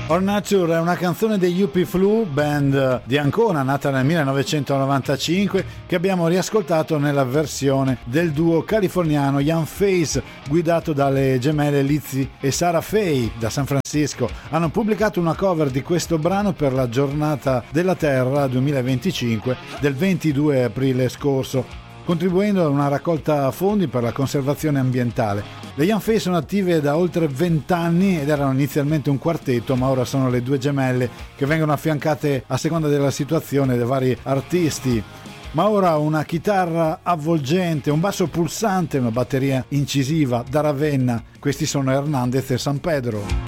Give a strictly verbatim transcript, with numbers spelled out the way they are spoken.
Or Nature è una canzone degli U P Flu, band di Ancona nata nel millenovecentonovantacinque, che abbiamo riascoltato nella versione del duo californiano Young Face, guidato dalle gemelle Lizzy e Sarah Faye da San Francisco. Hanno pubblicato una cover di questo brano per la Giornata della Terra duemilaventicinque del ventidue aprile scorso, contribuendo a una raccolta fondi per la conservazione ambientale. Le Young Face sono attive da oltre vent'anni ed erano inizialmente un quartetto, ma ora sono le due gemelle che vengono affiancate a seconda della situazione dai vari artisti. Ma ora una chitarra avvolgente, un basso pulsante, una batteria incisiva da Ravenna. Questi sono Hernandez e San Pedro.